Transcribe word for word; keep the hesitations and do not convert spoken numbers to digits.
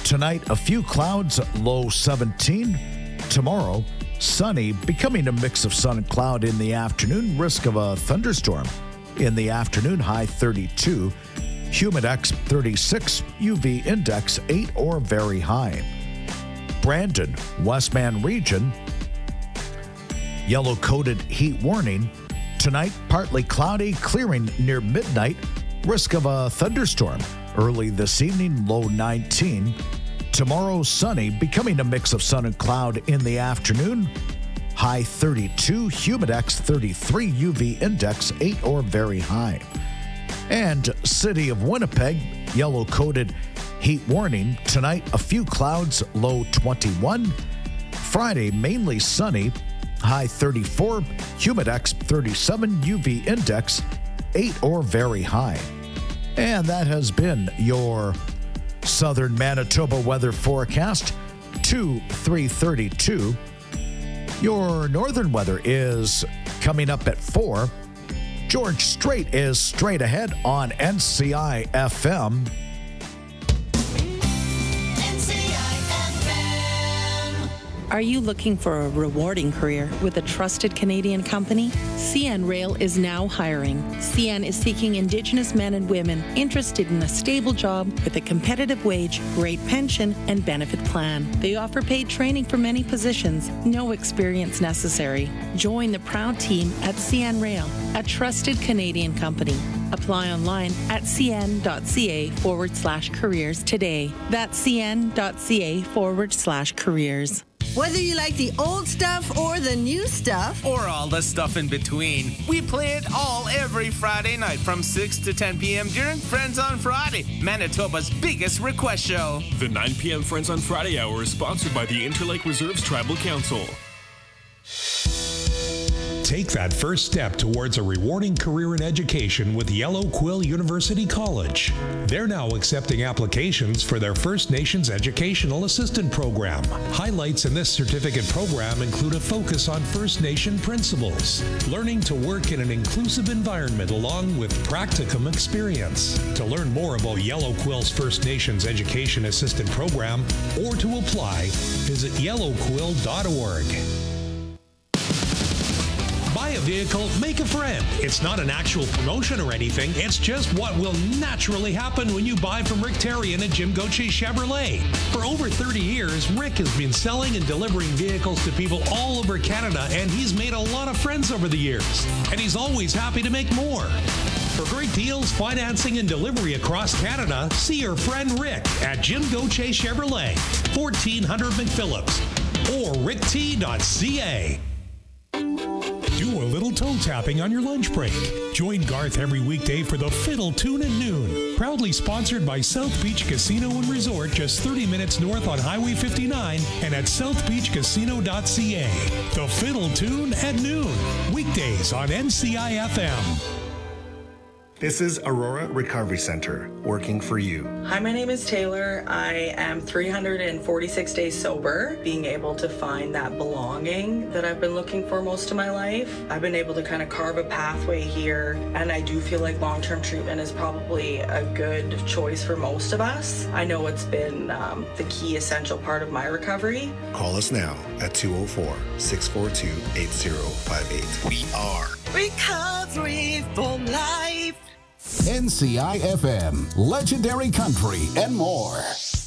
Tonight, a few clouds, low seventeen. Tomorrow, sunny, becoming a mix of sun and cloud in the afternoon. Risk of a thunderstorm in the afternoon, high thirty-two. Humidex thirty-six, U V index eight or very high. Brandon, Westman region, yellow-coated heat warning. Tonight, partly cloudy, clearing near midnight. Risk of a thunderstorm early this evening, low nineteen. Tomorrow, sunny, becoming a mix of sun and cloud in the afternoon. High thirty-two, Humidex thirty-three, U V index eight or very high. And City of Winnipeg, yellow-coated heat warning. Tonight, a few clouds, low twenty-one. Friday, mainly sunny, high thirty-four, Humidex thirty-seven, U V index eight or very high. And that has been your Southern Manitoba weather forecast to three thirty-two. Your northern weather is coming up at four. George Strait is straight ahead on N C I F M. Are you looking for a rewarding career with a trusted Canadian company? C N Rail is now hiring. C N is seeking Indigenous men and women interested in a stable job with a competitive wage, great pension, and benefit plan. They offer paid training for many positions, no experience necessary. Join the proud team at C N Rail, a trusted Canadian company. Apply online at cn.ca forward slash careers today. That's cn.ca forward slash careers. Whether you like the old stuff or the new stuff, or all the stuff in between, we play it all every Friday night from six to ten p.m. during Friends on Friday, Manitoba's biggest request show. The nine p.m. Friends on Friday hour is sponsored by the Interlake Reserves Tribal Council. Take that first step towards a rewarding career in education with Yellow Quill University College. They're now accepting applications for their First Nations Educational Assistant Program. Highlights in this certificate program include a focus on First Nation principles, learning to work in an inclusive environment along with practicum experience. To learn more about Yellow Quill's First Nations Education Assistant Program or to apply, visit yellow quill dot org. Buy a vehicle, make a friend. It's not an actual promotion or anything. It's just what will naturally happen when you buy from Rick Terrian at Jim Gauthier Chevrolet. For over thirty years, Rick has been selling and delivering vehicles to people all over Canada, and he's made a lot of friends over the years. And he's always happy to make more. For great deals, financing, and delivery across Canada, see your friend Rick at Jim Gauthier Chevrolet, fourteen hundred McPhillips, or rick t dot c a. Do a little toe tapping on your lunch break. Join Garth every weekday for the Fiddle Tune at noon. Proudly sponsored by South Beach Casino and Resort, just thirty minutes north on Highway fifty-nine and at south beach casino dot c a. The Fiddle Tune at noon. Weekdays on N C I F M. This is Aurora Recovery Center, working for you. Hi, my name is Taylor. I am three hundred forty-six days sober, being able to find that belonging that I've been looking for most of my life. I've been able to kind of carve a pathway here, and I do feel like long-term treatment is probably a good choice for most of us. I know it's been um, the key essential part of my recovery. Call us now at two oh four, six four two, eight oh five eight. We are recovery for life. N C I F M, legendary country and more.